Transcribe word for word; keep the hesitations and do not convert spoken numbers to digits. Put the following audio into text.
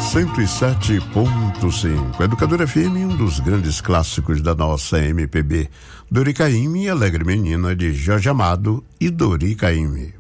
cento e sete ponto cinco. Educador F M, um dos grandes clássicos da nossa M P B. Dori Caymmi e Alegre Menina, de Jorge Amado e Dori Caymmi.